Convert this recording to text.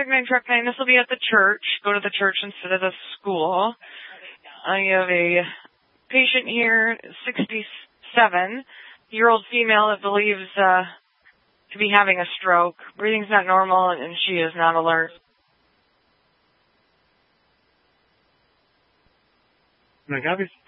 Truck 9. This will be at the church. Go to the church instead of the school. I have a patient here, 67-year-old female that believes to be having a stroke. Breathing's not normal, and she is not alert. Copy.